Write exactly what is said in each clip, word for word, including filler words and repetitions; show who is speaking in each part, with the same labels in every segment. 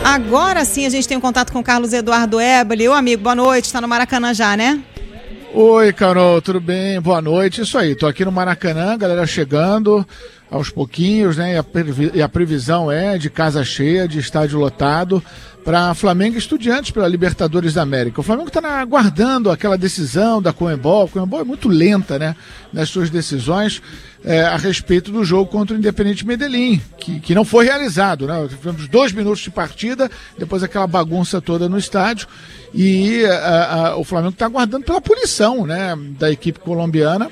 Speaker 1: Agora sim a gente tem um contato com o Carlos Eduardo Eboli. Ô amigo, boa noite, está no Maracanã já, né?
Speaker 2: Oi, Carol, tudo bem? Boa noite. Isso aí, tô aqui no Maracanã, galera chegando aos pouquinhos, né? E a, previ- e a previsão é de casa cheia, de estádio lotado, para Flamengo e Estudiantes pela Libertadores da América. O Flamengo está aguardando aquela decisão da Conmebol. A Conmebol é muito lenta, né, nas suas decisões é, a respeito do jogo contra o Independente Medellín, que, que não foi realizado, né? Tivemos dois minutos de partida, depois aquela bagunça toda no estádio, e a, a, o Flamengo está aguardando pela punição, né, da equipe colombiana.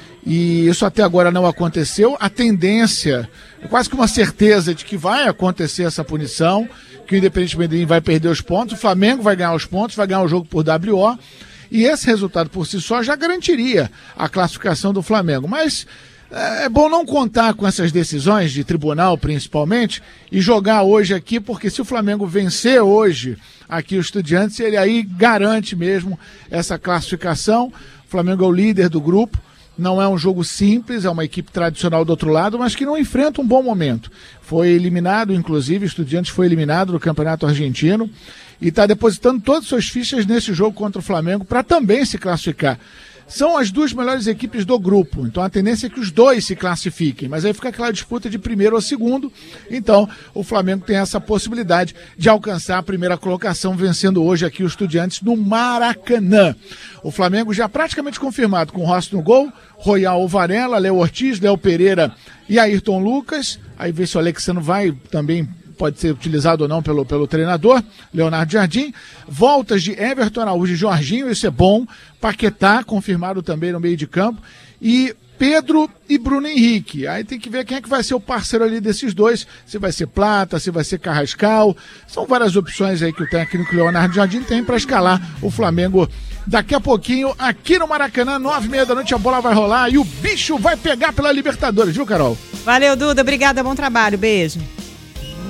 Speaker 2: E isso até agora não aconteceu. A tendência, quase que uma certeza de que vai acontecer essa punição, que o Independente Medellín vai perder os pontos, o Flamengo vai ganhar os pontos, vai ganhar o jogo por W O, e esse resultado por si só já garantiria a classificação do Flamengo. Mas é bom não contar com essas decisões de tribunal, principalmente, e jogar hoje aqui, porque se o Flamengo vencer hoje aqui o Estudiantes, ele aí garante mesmo essa classificação. O Flamengo é o líder do grupo. Não é um jogo simples, é uma equipe tradicional do outro lado, mas que não enfrenta um bom momento. Foi eliminado, inclusive, Estudiantes foi eliminado do Campeonato Argentino e está depositando todas as suas fichas nesse jogo contra o Flamengo para também se classificar. São as duas melhores equipes do grupo, então a tendência é que os dois se classifiquem, mas aí fica aquela disputa de primeiro ou segundo, então o Flamengo tem essa possibilidade de alcançar a primeira colocação, vencendo hoje aqui os Estudiantes no Maracanã. O Flamengo já praticamente confirmado com o Rossi no gol, Royal Varela, Léo Ortiz, Léo Pereira e Ayrton Lucas, aí vê se o Alexandre vai também, pode ser utilizado ou não pelo, pelo treinador, Leonardo Jardim. Voltas de Everton Araújo e Jorginho, isso é bom. Paquetá, confirmado também no meio de campo. E Pedro e Bruno Henrique. Aí tem que ver quem é que vai ser o parceiro ali desses dois. Se vai ser Plata, se vai ser Carrascal. São várias opções aí que o técnico Leonardo Jardim tem para escalar o Flamengo daqui a pouquinho aqui no Maracanã, nove e meia da noite, a bola vai rolar e o bicho vai pegar pela Libertadores, viu, Carol?
Speaker 1: Valeu, Duda. Obrigada, bom trabalho. Beijo.